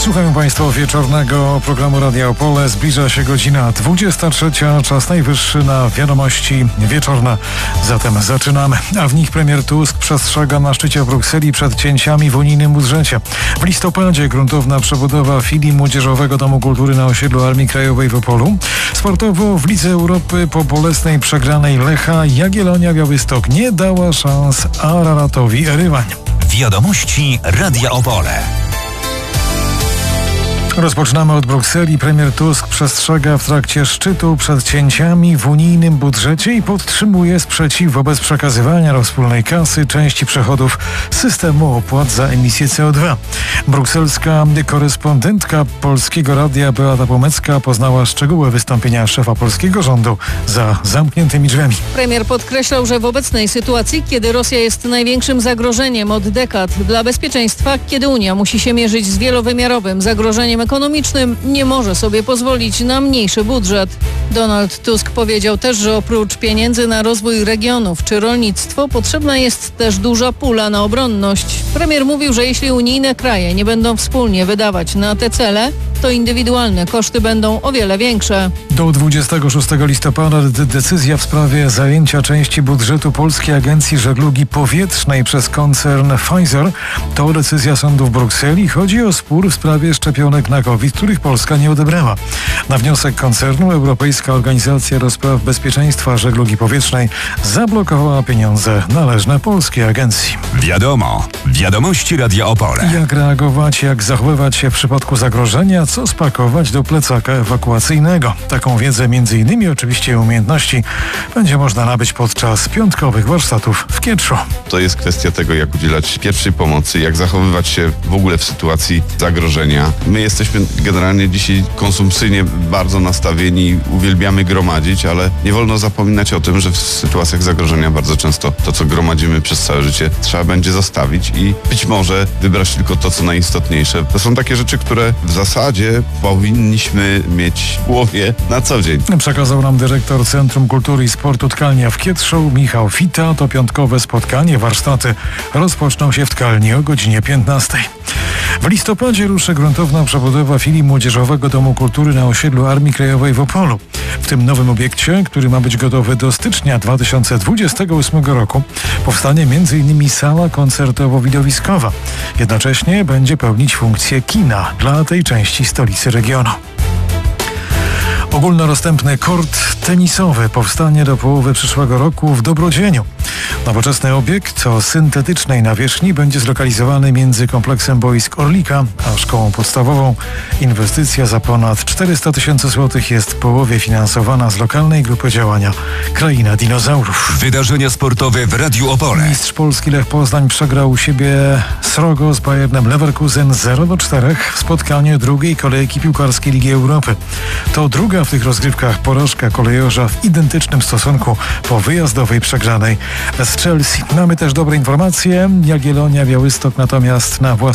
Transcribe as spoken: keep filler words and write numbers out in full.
Słuchają Państwo wieczornego programu Radia Opole. Zbliża się godzina dwudziesta trzecia. Czas najwyższy na wiadomości wieczorne. Zatem zaczynamy. A w nich premier Tusk przestrzega na szczycie w Brukseli przed cięciami w unijnym budżecie. W listopadzie gruntowna przebudowa filii Młodzieżowego Domu Kultury na osiedlu Armii Krajowej w Opolu. Sportowo w Lidze Europy po bolesnej przegranej Lecha Jagiellonia Białystok nie dała szans Araratowi Erywań. Wiadomości Radia Opole. Rozpoczynamy od Brukseli. Premier Tusk przestrzega w trakcie szczytu przed cięciami w unijnym budżecie i podtrzymuje sprzeciw wobec przekazywania do wspólnej kasy części przychodów systemu opłat za emisję C O dwa. Brukselska korespondentka Polskiego Radia Beata Pomecka poznała szczegóły wystąpienia szefa polskiego rządu za zamkniętymi drzwiami. Premier podkreślał, że w obecnej sytuacji, kiedy Rosja jest największym zagrożeniem od dekad dla bezpieczeństwa, kiedy Unia musi się mierzyć z wielowymiarowym zagrożeniem ekonomicznym, nie może sobie pozwolić na mniejszy budżet. Donald Tusk powiedział też, że oprócz pieniędzy na rozwój regionów czy rolnictwo potrzebna jest też duża pula na obronność. Premier mówił, że jeśli unijne kraje nie będą wspólnie wydawać na te cele, to indywidualne koszty będą o wiele większe. Do dwudziestego szóstego listopada de- decyzja w sprawie zajęcia części budżetu Polskiej Agencji Żeglugi Powietrznej przez koncern Pfizer to decyzja sądu w Brukseli. Chodzi o spór w sprawie szczepionek na COVID, których Polska nie odebrała. Na wniosek koncernu Europejska Organizacja do Spraw Bezpieczeństwa Żeglugi Powietrznej zablokowała pieniądze należne Polskiej Agencji. Wiadomo. Wiadomości Radia Opole. Jak reagować, jak zachowywać się w przypadku zagrożenia, co spakować do plecaka ewakuacyjnego. Taką wiedzę, między innymi oczywiście umiejętności, będzie można nabyć podczas piątkowych warsztatów w Kietrzu. To jest kwestia tego, jak udzielać pierwszej pomocy, jak zachowywać się w ogóle w sytuacji zagrożenia. My jesteśmy generalnie dzisiaj konsumpcyjnie bardzo nastawieni, uwielbiamy gromadzić, ale nie wolno zapominać o tym, że w sytuacjach zagrożenia bardzo często to, co gromadzimy przez całe życie, trzeba będzie zostawić i być może wybrać tylko to, co najistotniejsze. To są takie rzeczy, które w zasadzie powinniśmy mieć w głowie na co dzień. Przekazał nam dyrektor Centrum Kultury i Sportu Tkalnia w Kietrzu, Michał Fita. To piątkowe spotkanie. Warsztaty rozpoczną się w Tkalni o godzinie piętnastej. W listopadzie ruszy gruntowna przebudowa filii Młodzieżowego Domu Kultury na osiedlu Armii Krajowej w Opolu. W tym nowym obiekcie, który ma być gotowy do stycznia dwa tysiące dwudziestego ósmego roku, powstanie m.in. sala koncertowo-widowiskowa. Jednocześnie będzie pełnić funkcję kina dla tej części stolicy regionu. Ogólnorozstępny kort tenisowy powstanie do połowy przyszłego roku w Dobrodzieniu. Nowoczesny obiekt o syntetycznej nawierzchni będzie zlokalizowany między kompleksem boisk Orlika a szkołą podstawową. Inwestycja za ponad czterysta tysięcy złotych jest w połowie finansowana z lokalnej grupy działania Kraina Dinozaurów. Wydarzenia sportowe w Radiu Opole. Mistrz Polski Lech Poznań przegrał u siebie srogo z Bayernem Leverkusen zero do czterech w spotkaniu drugiej kolejki piłkarskiej Ligi Europy. To druga w tych rozgrywkach porażka kolejorza w identycznym stosunku po wyjazdowej przegranej z Chelsea. Mamy też dobre informacje. Jagiellonia Białystok natomiast na własnym